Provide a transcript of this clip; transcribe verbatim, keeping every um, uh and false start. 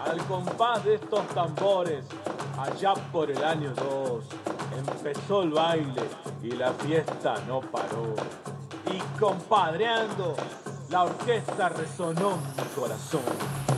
Al compás de estos tambores, allá por el año dos, empezó el baile y la fiesta no paró. Y compadreando, la orquesta resonó en mi corazón.